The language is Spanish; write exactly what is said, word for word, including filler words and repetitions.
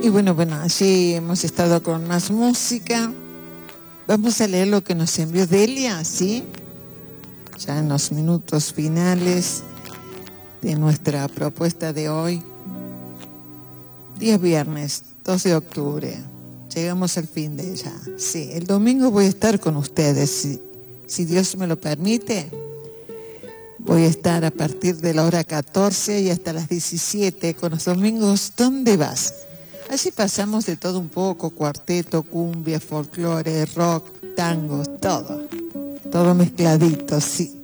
Y bueno, bueno, allí hemos estado con más música. Vamos a leer lo que nos envió Delia, ¿sí? Ya en los minutos finales de nuestra propuesta de hoy. Día viernes, dos de octubre. Llegamos al fin de ella. Sí, el domingo voy a estar con ustedes, si, si Dios me lo permite. Voy a estar a partir de la hora catorce y hasta las diecisiete con los domingos ¿Dónde vas? Allí pasamos de todo un poco, cuarteto, cumbia, folclore, rock, tangos, todo. Todo mezcladito, sí.